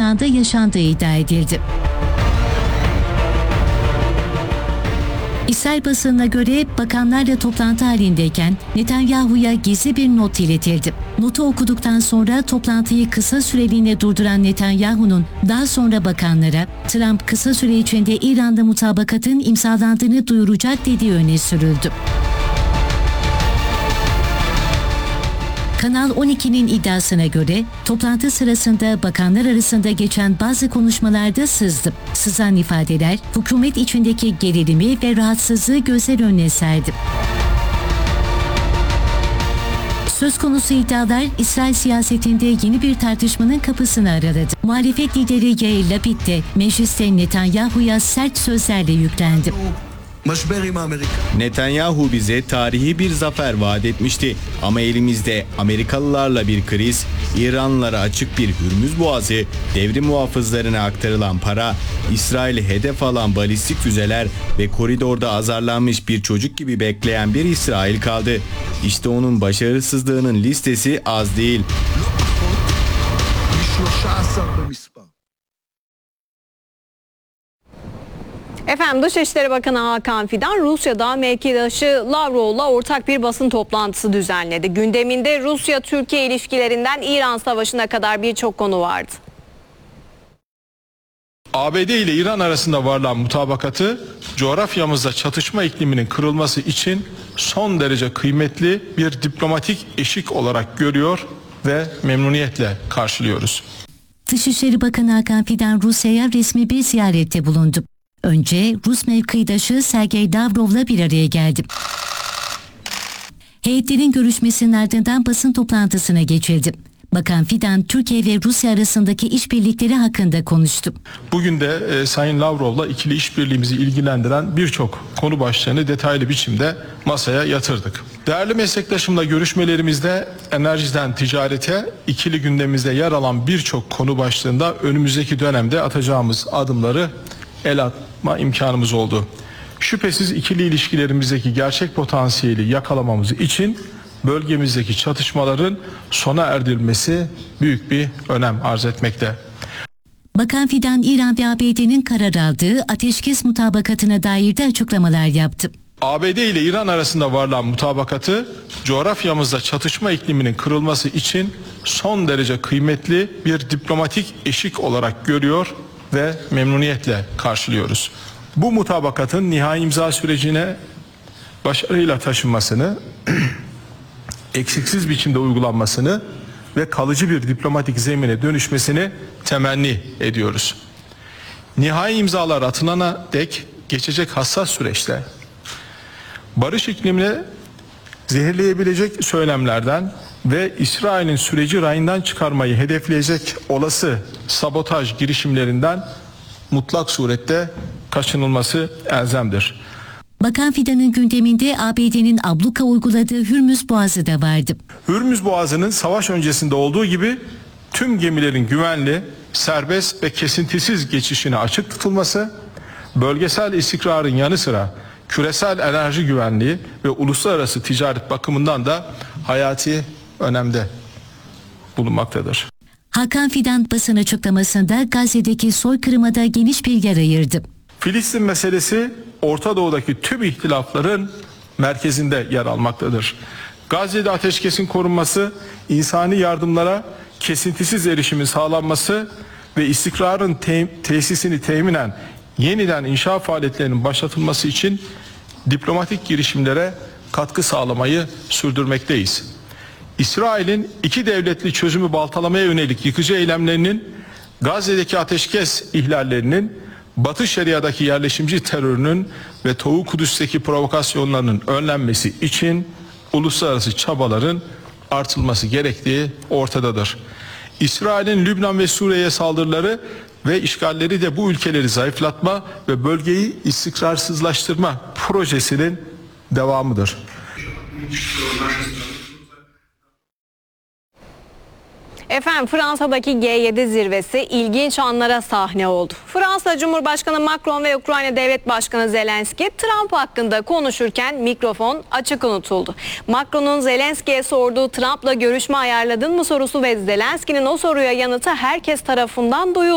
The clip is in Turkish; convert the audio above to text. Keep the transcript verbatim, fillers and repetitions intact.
Otağı'nda yaşandığı iddia edildi. İsrail basınına göre bakanlarla toplantı halindeyken Netanyahu'ya gizli bir not iletildi. Notu okuduktan sonra toplantıyı kısa süreliğine durduran Netanyahu'nun daha sonra bakanlara Trump kısa süre içinde İran'da mutabakatın imzalandığını duyuracak dediği öne sürüldü. Kanal on iki'nin iddiasına göre toplantı sırasında bakanlar arasında geçen bazı konuşmalarda sızdı. Sızan ifadeler hükümet içindeki gerilimi ve rahatsızlığı gözler önüne serdi. Söz konusu iddialar İsrail siyasetinde yeni bir tartışmanın kapısını araladı. Muhalefet lideri Yair Lapid de mecliste Netanyahu'ya sert sözlerle yüklendi. Netanyahu bize tarihi bir zafer vaat etmişti ama elimizde Amerikalılarla bir kriz, İranlılara açık bir Hürmüz Boğazı, devrim muhafızlarına aktarılan para, İsrail'i hedef alan balistik füzeler ve koridorda azarlanmış bir çocuk gibi bekleyen bir İsrail kaldı. İşte onun başarısızlığının listesi az değil. Efendim Dışişleri Bakanı Hakan Fidan Rusya'da mevkidaşı Lavrov'la ortak bir basın toplantısı düzenledi. Gündeminde Rusya-Türkiye ilişkilerinden İran Savaşı'na kadar birçok konu vardı. A B D ile İran arasında varılan mutabakatı coğrafyamızda çatışma ikliminin kırılması için son derece kıymetli bir diplomatik eşik olarak görüyor ve memnuniyetle karşılıyoruz. Dışişleri Bakanı Hakan Fidan Rusya'ya resmi bir ziyarette bulundu. Önce Rus mevkidaşı Sergey Lavrov'la bir araya geldi. Heyetlerin görüşmesinin ardından basın toplantısına geçildi. Bakan Fidan, Türkiye ve Rusya arasındaki işbirlikleri hakkında konuştu. Bugün de e, Sayın Lavrov'la ikili işbirliğimizi ilgilendiren birçok konu başlığını detaylı biçimde masaya yatırdık. Değerli meslektaşımla görüşmelerimizde enerjiden ticarete, ikili gündemimizde yer alan birçok konu başlığında önümüzdeki dönemde atacağımız adımları el atma imkanımız oldu. Şüphesiz ikili ilişkilerimizdeki gerçek potansiyeli yakalamamız için bölgemizdeki çatışmaların sona erdirilmesi büyük bir önem arz etmekte. Bakan Fidan, İran ve A B D'nin karar aldığı ateşkes mutabakatına dair de açıklamalar yaptı. A B D ile İran arasında varılan mutabakatı coğrafyamızda çatışma ikliminin kırılması için son derece kıymetli bir diplomatik eşik olarak görüyor ve memnuniyetle karşılıyoruz. Bu mutabakatın nihai imza sürecine başarıyla taşınmasını, eksiksiz biçimde uygulanmasını ve kalıcı bir diplomatik zemine dönüşmesini temenni ediyoruz. Nihai imzalar atılana dek geçecek hassas süreçte barış iklimini zehirleyebilecek söylemlerden ve İsrail'in süreci rayından çıkarmayı hedefleyecek olası sabotaj girişimlerinden mutlak surette kaçınılması elzemdir. Bakan Fidan'ın gündeminde A B D'nin abluka uyguladığı Hürmüz Boğazı da vardı. Hürmüz Boğazı'nın savaş öncesinde olduğu gibi tüm gemilerin güvenli, serbest ve kesintisiz geçişine açık tutulması, bölgesel istikrarın yanı sıra küresel enerji güvenliği ve uluslararası ticaret bakımından da hayati önemde bulunmaktadır. Hakan Fidan basın açıklamasında Gazze'deki soykırıma da geniş bir yer ayırdı. Filistin meselesi Orta Doğu'daki tüm ihtilafların merkezinde yer almaktadır. Gazze'de ateşkesin korunması, insani yardımlara kesintisiz erişimin sağlanması ve istikrarın te- tesisini teminen yeniden inşa faaliyetlerinin başlatılması için diplomatik girişimlere katkı sağlamayı sürdürmekteyiz. İsrail'in iki devletli çözümü baltalamaya yönelik yıkıcı eylemlerinin, Gazze'deki ateşkes ihlallerinin, Batı Şeria'daki yerleşimci terörünün ve Doğu Kudüs'teki provokasyonlarının önlenmesi için uluslararası çabaların artırılması gerektiği ortadadır. İsrail'in Lübnan ve Suriye'ye saldırıları ve işgalleri de bu ülkeleri zayıflatma ve bölgeyi istikrarsızlaştırma projesinin devamıdır. Efendim Fransa'daki G yedi zirvesi ilginç anlara sahne oldu. Fransa Cumhurbaşkanı Macron ve Ukrayna Devlet Başkanı Zelenski Trump hakkında konuşurken mikrofon açık unutuldu. Macron'un Zelenski'ye sorduğu Trump'la görüşme ayarladın mı sorusu ve Zelenski'nin o soruya yanıtı herkes tarafından duyuldu.